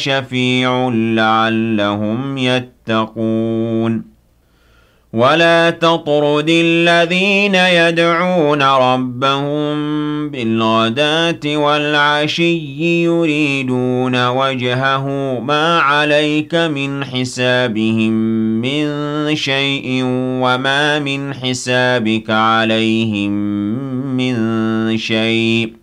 شَفِيعٌ لَّعَلَّهُمْ يَتَّقُونَ وَلَا تَطْرُدِ الَّذِينَ يَدْعُونَ رَبَّهُم بِالْغَدَاةِ وَالْعَشِيِّ يُرِيدُونَ وَجْهَهُ مَا عَلَيْكَ مِنْ حِسَابِهِم مِّن شَيْءٍ وَمَا مِنْ حِسَابِكَ عَلَيْهِم مِّن شَيْءٍ